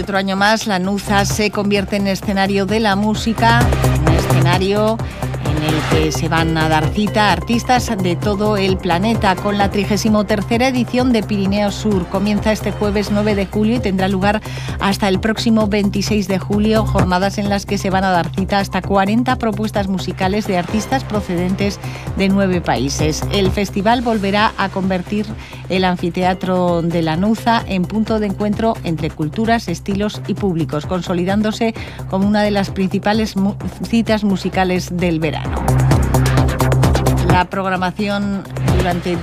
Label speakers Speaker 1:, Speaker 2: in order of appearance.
Speaker 1: otro año más, la Nuza se convierte en escenario de la música, un escenario en el que se van a dar cita a artistas de todo el planeta, con la 33ª edición de Pirineos Sur. Comienza este jueves 9 de julio y tendrá lugar hasta el próximo 26 de julio, jornadas en las que se van a dar cita hasta 40 propuestas musicales de artistas procedentes de 9 países. El festival volverá a convertir el anfiteatro de la Nuza en punto de encuentro entre culturas, estilos y públicos, consolidándose como una de las principales citas musicales del verano. La programación durante